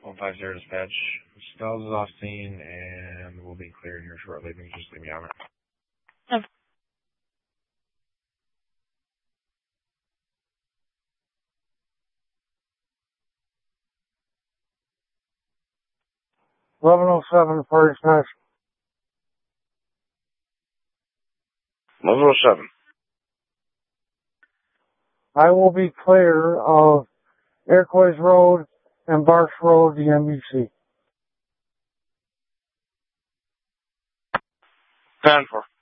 150 dispatch. Styles is off scene and will be cleared here shortly. Just leave me on it. Okay. 1107 for dispatch. 1107. I will be clear of Airquays Road and Barks Road, the NBC. 10-4.